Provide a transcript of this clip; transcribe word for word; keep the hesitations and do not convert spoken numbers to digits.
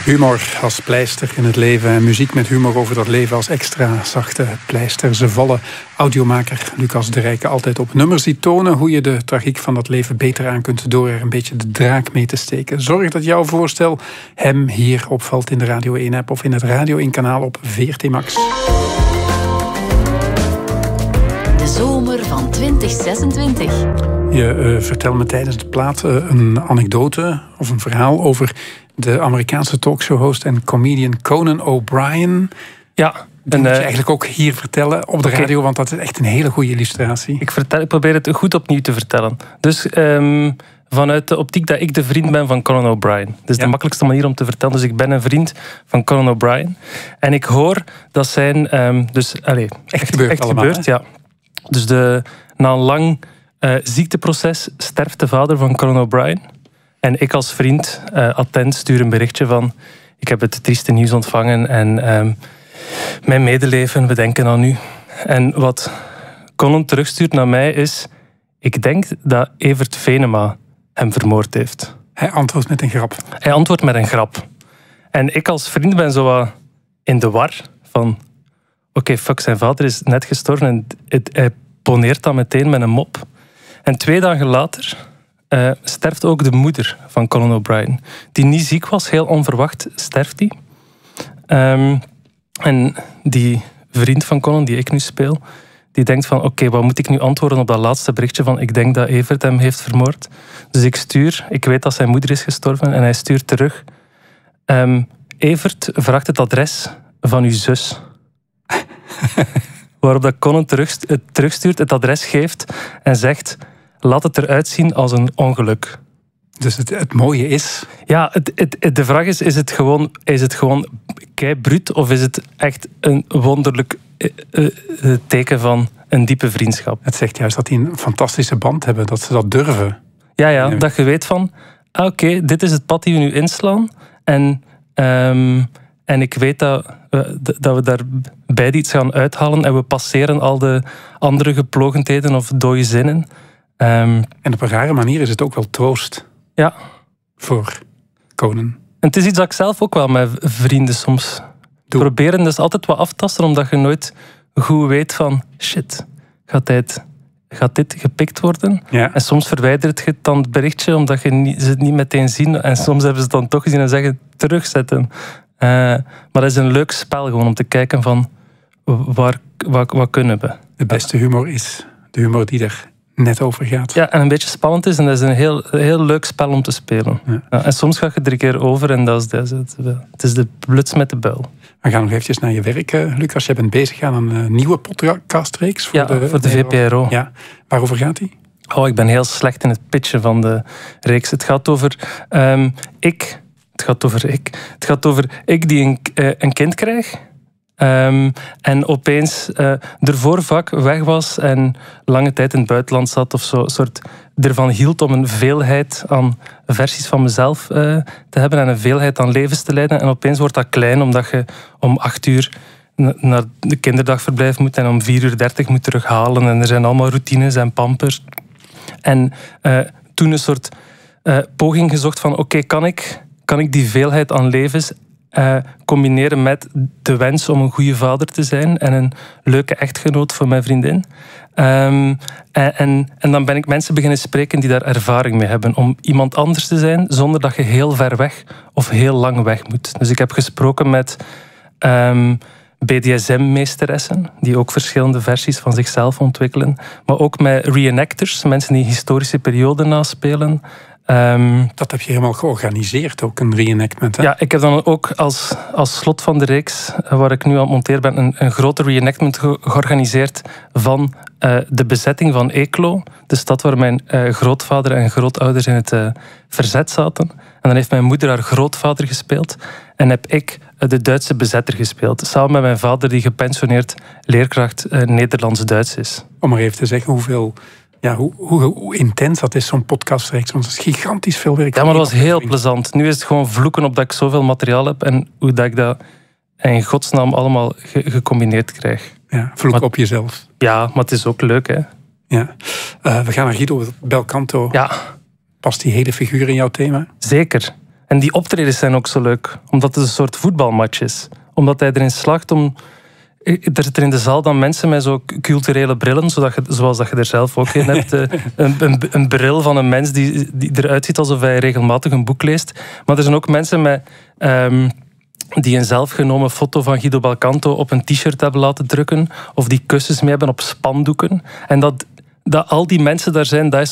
Humor als pleister in het leven en muziek met humor over dat leven als extra zachte pleister. Ze vallen audiomaker Lucas de Rijke altijd op nummers die tonen hoe je de tragiek van dat leven beter aan kunt door er een beetje de draak mee te steken. Zorg dat jouw voorstel hem hier opvalt in de Radio één app of in het Radio één kanaal op V R T Max. De zomer van twintig zesentwintig. Je uh, vertelde me tijdens de plaat uh, een anekdote of een verhaal over de Amerikaanse talkshow-host en comedian Conan O'Brien. Ja. Dat moet je eigenlijk ook hier vertellen op de radio, okay. Want dat is echt een hele goede illustratie. Ik, vertel, ik probeer het goed opnieuw te vertellen. Dus um, vanuit de optiek dat ik de vriend ben van Conan O'Brien. Dat is ja. de makkelijkste manier om te vertellen. Dus ik ben een vriend van Conan O'Brien. En ik hoor dat zijn... Um, dus, allez, echt, echt gebeurd echt allemaal, gebeurd, ja. Dus de, na een lang uh, ziekteproces sterft de vader van Conan O'Brien. En ik als vriend, uh, attent, stuur een berichtje van... Ik heb het trieste nieuws ontvangen en um, mijn medeleven, we denken aan u. En wat Conan terugstuurt naar mij is... Ik denk dat Evert Venema hem vermoord heeft. Hij antwoordt met een grap. Hij antwoordt met een grap. En ik als vriend ben zo wat in de war van... Oké, okay, fuck, zijn vader is net gestorven en het, hij poneert dat meteen met een mop. En twee dagen later... Uh, sterft ook de moeder van Conan O'Brien. Die niet ziek was, heel onverwacht sterft die. Um, en die vriend van Conan, die ik nu speel, die denkt van, oké, okay, wat moet ik nu antwoorden op dat laatste berichtje van ik denk dat Evert hem heeft vermoord. Dus ik stuur, ik weet dat zijn moeder is gestorven en hij stuurt terug. Um, Evert vraagt het adres van uw zus. Waarop dat Conan terug, het terugstuurt, het adres geeft en zegt... Laat het eruit zien als een ongeluk. Dus het, het mooie is... Ja, het, het, de vraag is, is het gewoon, is het gewoon kei bruut of is het echt een wonderlijk uh, uh, teken van een diepe vriendschap? Het zegt juist dat die een fantastische band hebben, dat ze dat durven. Ja, ja, dat je weet van... Ah, oké, okay, dit is het pad die we nu inslaan. En, um, en ik weet dat we, dat we daar beide iets gaan uithalen en we passeren al de andere geplogendheden of dode zinnen... Um, en op een rare manier is het ook wel troost. Ja. Voor Conan. En het is iets dat ik zelf ook wel met vrienden soms Doe. proberen. Dus altijd wat aftasten, omdat je nooit goed weet van... Shit, gaat, dit, gaat dit gepikt worden? Ja. En soms verwijdert je dan het berichtje, omdat je niet, ze het niet meteen zien. En soms hebben ze het dan toch gezien en zeggen terugzetten. Uh, maar dat is een leuk spel gewoon om te kijken van... Waar, wat, wat kunnen we? De beste humor is de humor die er... net over gaat. Ja, en een beetje spannend is. En dat is een heel, heel leuk spel om te spelen. Ja. Ja, en soms ga je er een keer over en dat is, dat is het. Het is de bluts met de buil. We gaan nog eventjes naar je werk, Lucas. Je bent bezig aan een nieuwe podcastreeks. Voor ja, de, voor de V P R O. Ja. Waarover gaat die? Oh, ik ben heel slecht in het pitchen van de reeks. Het gaat over um, ik. Het gaat over ik. Het gaat over ik die een, uh, een kind krijg... Um, en opeens uh, ervoor vaak weg was en lange tijd in het buitenland zat of zo, soort ervan hield om een veelheid aan versies van mezelf uh, te hebben en een veelheid aan levens te leiden. En opeens wordt dat klein omdat je om acht uur naar de kinderdagverblijf moet en om vier uur dertig moet terughalen en er zijn allemaal routines en pampers. En uh, toen een soort uh, poging gezocht van oké, okay, kan ik, kan ik die veelheid aan levens Uh, combineren met de wens om een goede vader te zijn en een leuke echtgenoot voor mijn vriendin. Um, en, en, en dan ben ik mensen beginnen spreken die daar ervaring mee hebben om iemand anders te zijn zonder dat je heel ver weg of heel lang weg moet. Dus ik heb gesproken met um, B D S M-meesteressen die ook verschillende versies van zichzelf ontwikkelen, maar ook met reenactors, mensen die historische perioden naspelen. Um, dat heb je helemaal georganiseerd, ook een reenactment. Hè? Ja, ik heb dan ook als, als slot van de reeks, waar ik nu aan het monteren ben, een, een grote reenactment ge- georganiseerd van uh, de bezetting van Eeklo, de stad waar mijn uh, grootvader en grootouders in het uh, verzet zaten. En dan heeft mijn moeder haar grootvader gespeeld en heb ik uh, de Duitse bezetter gespeeld. Samen met mijn vader, die gepensioneerd leerkracht uh, Nederlands-Duits is. Om maar even te zeggen hoeveel... Ja, hoe, hoe, hoe intens dat is, zo'n podcastreeks. Want het is gigantisch veel werk. Ja, maar dat was heel plezant. Nu is het gewoon vloeken op dat ik zoveel materiaal heb en hoe dat ik dat in godsnaam allemaal ge- gecombineerd krijg. Ja, vloeken maar, op jezelf. Ja, maar het is ook leuk, hè. Ja. Uh, we gaan naar Guido Belcanto. Ja. Past die hele figuur in jouw thema? Zeker. En die optredens zijn ook zo leuk, omdat het een soort voetbalmatch is. Omdat hij erin slaagt om... Er zitten in de zaal dan mensen met zo culturele brillen, zodat je, zoals dat je er zelf ook in hebt. Een, een, een bril van een mens die, die eruit ziet alsof hij regelmatig een boek leest. Maar er zijn ook mensen met, um, die een zelfgenomen foto van Guido Belcanto op een t-shirt hebben laten drukken. Of die kussens mee hebben op spandoeken. En dat, dat al die mensen daar zijn, dat is